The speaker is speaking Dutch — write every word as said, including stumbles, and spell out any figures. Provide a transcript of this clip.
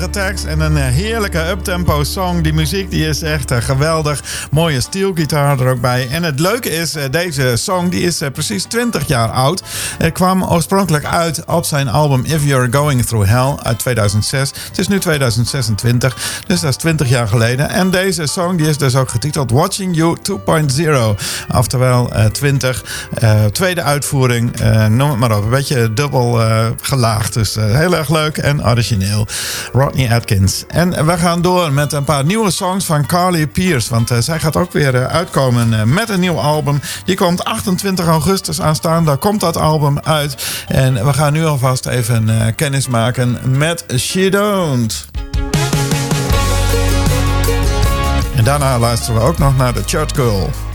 prachtige tekst en een heerlijke uptempo song. Die muziek die is echt uh, geweldig. Mooie steelgitaar er ook bij. En het leuke is, uh, deze song die is uh, precies twintig jaar oud. Het kwam oorspronkelijk uit op zijn album If You're Going Through Hell uit tweeduizend zes. Het is nu tweeduizend zesentwintig, dus dat is twintig jaar geleden. En deze song die is dus ook getiteld Watching You twee punt nul. Oftewel uh, twintig. Uh, tweede uitvoering, uh, noem het maar op. Een beetje dubbel uh, gelaagd. Dus uh, heel erg leuk en origineel. Rodney Atkins. En we gaan door met een paar nieuwe songs van Carly Pearce. Want uh, zij gaat ook weer uh, uitkomen uh, met een nieuw album. Die komt achtentwintig augustus aanstaan. Daar komt dat album uit. En we gaan nu alvast even uh, kennis maken met She Don't. En daarna luisteren we ook nog naar The Church Girl.